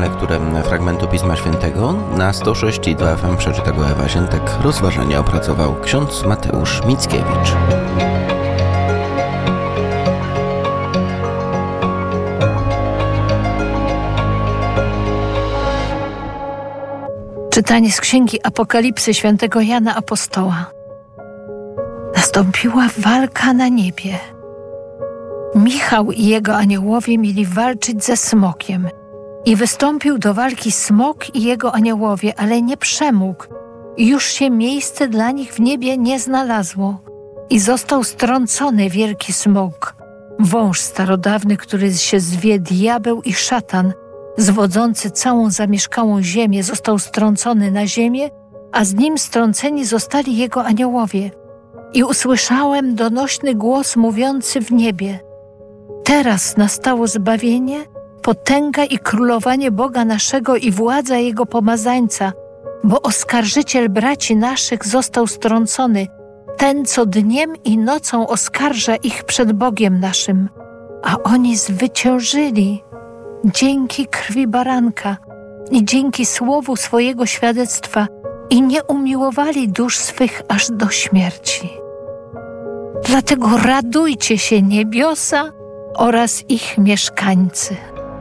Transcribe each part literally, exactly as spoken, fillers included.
lekturę fragmentu Pisma Świętego. Na sto sześć i dwa F M przeczyta go Ewa Ziętek. Rozważanie opracował ksiądz Mateusz Mickiewicz. Czytanie z Księgi Apokalipsy świętego Jana Apostoła. Nastąpiła walka na niebie. Michał i jego aniołowie mieli walczyć ze smokiem. I wystąpił do walki smok i jego aniołowie, ale nie przemógł. I już się miejsce dla nich w niebie nie znalazło. I został strącony wielki smok, wąż starodawny, który się zwie diabeł i szatan, zwodzący całą zamieszkałą ziemię, został strącony na ziemię, a z nim strąceni zostali jego aniołowie. I usłyszałem donośny głos mówiący w niebie: teraz nastało zbawienie, potęga i królowanie Boga naszego i władza Jego pomazańca, bo oskarżyciel braci naszych został strącony, ten, co dniem i nocą oskarża ich przed Bogiem naszym. A oni zwyciężyli dzięki krwi baranka i dzięki słowu swojego świadectwa i nie umiłowali dusz swych aż do śmierci. Dlatego radujcie się, niebiosa oraz ich mieszkańcy.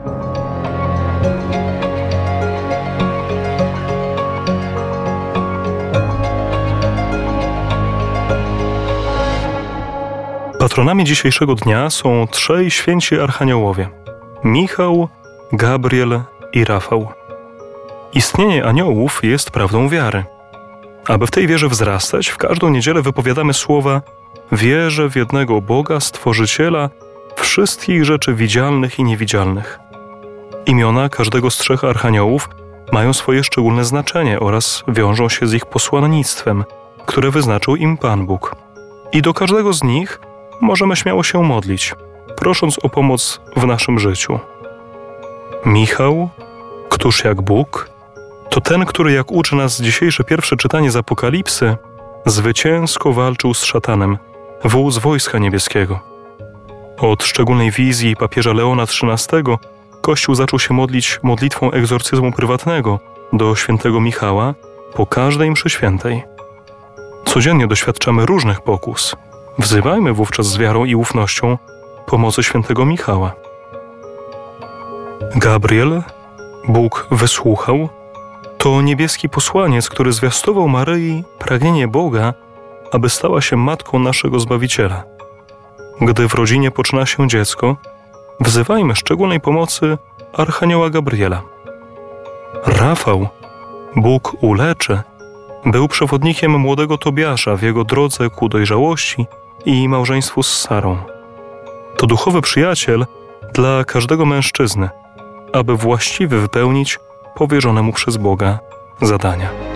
Patronami dzisiejszego dnia są trzej święci archaniołowie: Michał, Gabriel i Rafał. Istnienie aniołów jest prawdą wiary. Aby w tej wierze wzrastać, w każdą niedzielę wypowiadamy słowa: wierzę w jednego Boga, Stworzyciela wszystkich rzeczy widzialnych i niewidzialnych. Imiona każdego z trzech archaniołów mają swoje szczególne znaczenie oraz wiążą się z ich posłannictwem, które wyznaczył im Pan Bóg. I do każdego z nich możemy śmiało się modlić, prosząc o pomoc w naszym życiu. Michał, któż jak Bóg, to ten, który, jak uczy nas dzisiejsze pierwsze czytanie z Apokalipsy, zwycięsko walczył z szatanem, wódz wojska niebieskiego. Od szczególnej wizji papieża Leona trzynastego Kościół zaczął się modlić modlitwą egzorcyzmu prywatnego do świętego Michała po każdej mszy świętej. Codziennie doświadczamy różnych pokus. Wzywajmy wówczas z wiarą i ufnością pomocy świętego Michała. Gabriel, Bóg wysłuchał, to niebieski posłaniec, który zwiastował Maryi pragnienie Boga, aby stała się matką naszego Zbawiciela. Gdy w rodzinie poczyna się dziecko, wzywajmy szczególnej pomocy archanioła Gabriela. Rafał, Bóg uleczy, był przewodnikiem młodego Tobiasza w jego drodze ku dojrzałości i małżeństwu z Sarą. To duchowy przyjaciel dla każdego mężczyzny, aby właściwie wypełnić powierzone mu przez Boga zadania.